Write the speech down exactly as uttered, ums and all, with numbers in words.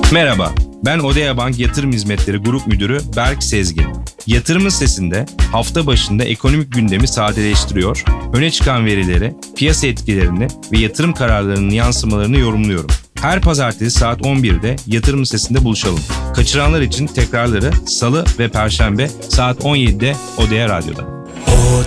Merhaba, ben Odea Bank Yatırım Hizmetleri Grup Müdürü Berk Sezgin. Yatırımın Sesi'nde hafta başında ekonomik gündemi sadeleştiriyor, öne çıkan verileri, piyasa etkilerini ve yatırım kararlarının yansımalarını yorumluyorum. Her pazartesi saat on birde Yatırım Sesi'nde buluşalım. Kaçıranlar için tekrarları Salı ve Perşembe saat on yedide Odea Radyo'da.